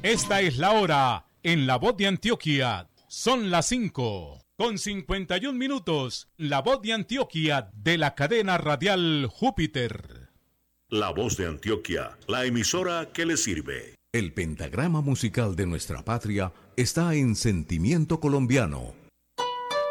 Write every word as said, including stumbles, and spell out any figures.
Esta es la hora en La Voz de Antioquia. Son las cinco con cincuenta y un minutos. La Voz de Antioquia de la cadena radial Júpiter. La Voz de Antioquia, la emisora que le sirve. El pentagrama musical de nuestra patria está en Sentimiento Colombiano,